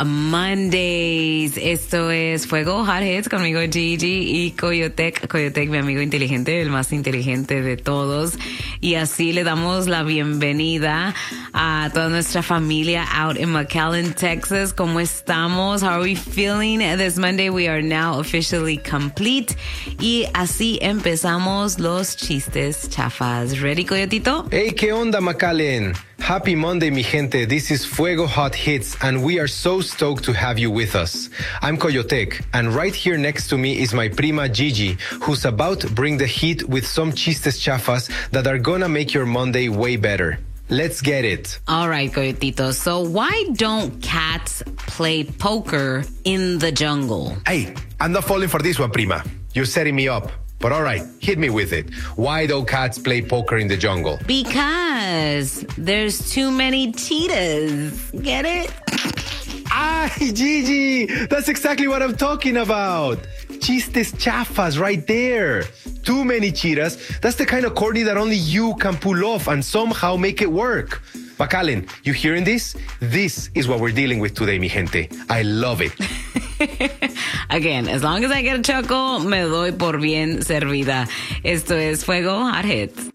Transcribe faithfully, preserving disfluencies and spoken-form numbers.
Mondays. Esto es Fuego Hot Hits conmigo Gigi y Coyotec. Coyotec, mi amigo inteligente, el más inteligente de todos. Y así le damos la bienvenida a toda nuestra familia out in McAllen, Texas. ¿Cómo estamos? How are we feeling? This Monday we are now officially complete. Y así empezamos los chistes chafas. ¿Ready, Coyotito? Hey, ¿qué onda, McAllen? Happy Monday, mi gente. This is Fuego Hot Hits, and we are so stoked to have you with us. I'm Coyotec, and right here next to me is my prima Gigi, who's about to bring the heat with some chistes chafas that are gonna make your Monday way better. Let's get it. All right, Coyotito. So why don't cats play poker in the jungle? Hey, I'm not falling for this one, prima. You're setting me up. But all right, hit me with it. Why don't cats play poker in the jungle? Because there's too many cheetahs. Get it? Ah, Gigi, that's exactly what I'm talking about. Chistes chafas right there. Too many cheetahs. That's the kind of corny that only you can pull off and somehow make it work. McAllen, you hearing this? This is what we're dealing with today, mi gente. I love it. Again, as long as I get a chuckle, me doy por bien servida. Esto es Fuego Hot Hits.